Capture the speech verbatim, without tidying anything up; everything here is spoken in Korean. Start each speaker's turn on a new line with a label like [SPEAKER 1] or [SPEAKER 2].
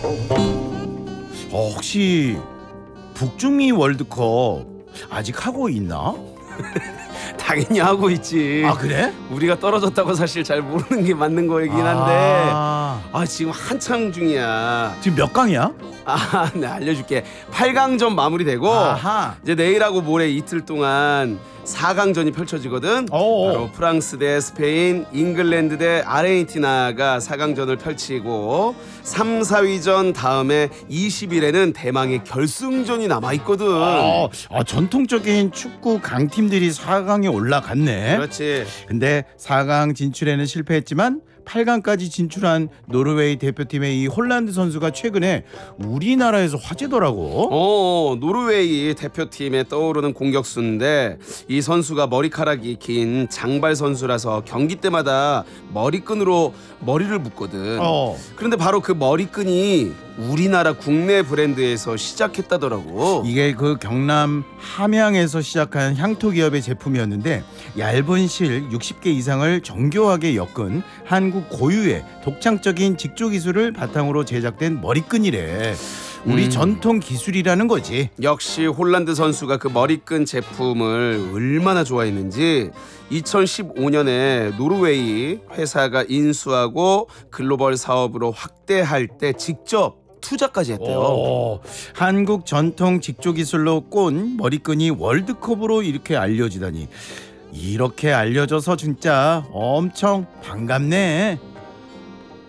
[SPEAKER 1] 어, 혹시 북중미 월드컵 아직 하고 있나?
[SPEAKER 2] 당연히 하고 있지.
[SPEAKER 1] 아 그래?
[SPEAKER 2] 우리가 떨어졌다고 사실 잘 모르는 게 맞는 거이긴 한데
[SPEAKER 1] 아,
[SPEAKER 2] 아 지금 한창 중이야.
[SPEAKER 1] 지금 몇 강이야?
[SPEAKER 2] 아, 네 알려줄게. 팔 강전 마무리되고
[SPEAKER 1] 아하.
[SPEAKER 2] 이제 내일하고 모레 이틀 동안 사 강전이 펼쳐지거든.
[SPEAKER 1] 어어.
[SPEAKER 2] 바로 프랑스 대 스페인, 잉글랜드 대 아르헨티나가 사 강전을 펼치고 삼, 사 위전 다음에 이십 일에는 대망의 결승전이 남아있거든.
[SPEAKER 1] 어, 아, 전통적인 축구 강팀들이 사 강에 올라갔네.
[SPEAKER 2] 그렇지.
[SPEAKER 1] 근데 사 강 진출에는 실패했지만 팔 강까지 진출한 노르웨이 대표팀의 이 홀란드 선수가 최근에 우리나라에서 화제더라고.
[SPEAKER 2] 어, 노르웨이 대표팀에 떠오르는 공격수인데 이 선수가 머리카락이 긴 장발 선수라서 경기 때마다 머리끈으로 머리를 묶거든.
[SPEAKER 1] 어.
[SPEAKER 2] 그런데 바로 그 머리끈이 우리나라 국내 브랜드에서 시작했다더라고.
[SPEAKER 1] 이게 그 경남 함양에서 시작한 향토 기업의 제품이었는데 얇은 실 육십 개 이상을 정교하게 엮은 한국 고유의 독창적인 직조 기술을 바탕으로 제작된 머리끈이래. 우리
[SPEAKER 2] 음.
[SPEAKER 1] 전통 기술이라는 거지.
[SPEAKER 2] 역시 홀란드 선수가 그 머리끈 제품을 얼마나 좋아했는지 이천십오 년에 노르웨이 회사가 인수하고 글로벌 사업으로 확대할 때 직접 투자까지 했대요.
[SPEAKER 1] 오, 한국 전통 직조 기술로 꼰 머리끈이 월드컵으로 이렇게 알려지다니. 이렇게 알려져서 진짜 엄청 반갑네.